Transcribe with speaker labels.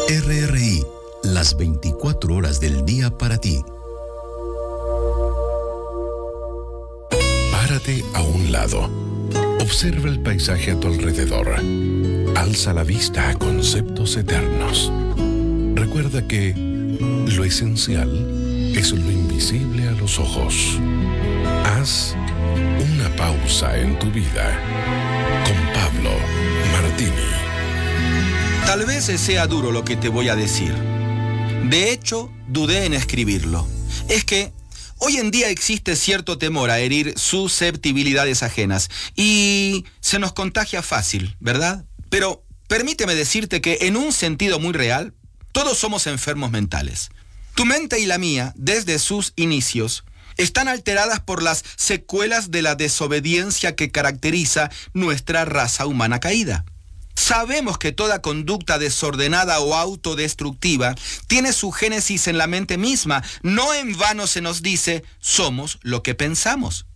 Speaker 1: RRI, las 24 horas del día para ti.
Speaker 2: Párate a un lado. Observa el paisaje a tu alrededor. Alza la vista a conceptos eternos. Recuerda que lo esencial es lo invisible a los ojos. Haz una pausa en tu vida. Con Pablo Martini.
Speaker 3: Tal vez sea duro lo que te voy a decir. De hecho, dudé en escribirlo. Es que hoy en día existe cierto temor a herir susceptibilidades ajenas y se nos contagia fácil, ¿verdad? Pero permíteme decirte que en un sentido muy real, todos somos enfermos mentales. Tu mente y la mía, desde sus inicios, están alteradas por las secuelas de la desobediencia que caracteriza nuestra raza humana caída. Sabemos que toda conducta desordenada o autodestructiva tiene su génesis en la mente misma. No en vano se nos dice, somos lo que pensamos.